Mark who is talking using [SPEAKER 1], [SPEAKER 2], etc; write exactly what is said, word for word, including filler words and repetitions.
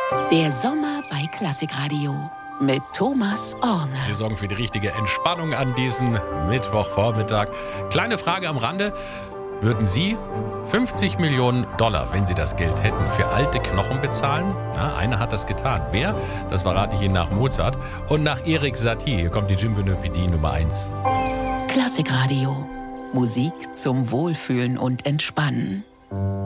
[SPEAKER 1] Der Sommer bei Klassikradio mit Thomas Orne.
[SPEAKER 2] Wir sorgen für die richtige Entspannung an diesem Mittwochvormittag. Kleine Frage am Rande. Würden Sie fünfzig Millionen Dollar, wenn Sie das Geld hätten, für alte Knochen bezahlen? Na, einer hat das getan. Wer? Das verrate ich Ihnen nach Mozart und nach Erik Satie. Hier kommt die Gympädie Nummer eins.
[SPEAKER 1] Klassikradio. Musik zum Wohlfühlen und Entspannen.